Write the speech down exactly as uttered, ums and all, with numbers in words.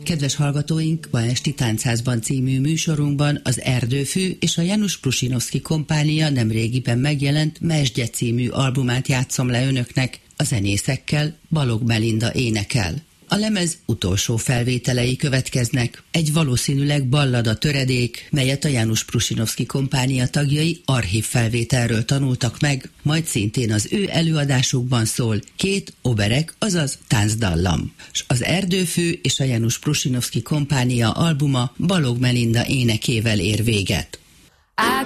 Kedves hallgatóink, ma esti Táncházban című műsorunkban az Erdőfű és a Janusz Prusinovszky kompánia nemrégiben megjelent Mesdje című albumát játszom le önöknek, a zenészekkel Balogh Melinda énekel. A lemez utolsó felvételei következnek. Egy valószínűleg ballada töredék, melyet a Janusz Prusinovszky kompánia tagjai archív felvételről tanultak meg, majd szintén az ő előadásukban szól két oberek, azaz táncdallam. S az Erdőfű és a Janusz Prusinovszky kompánia albuma Balogh Melinda énekével ér véget.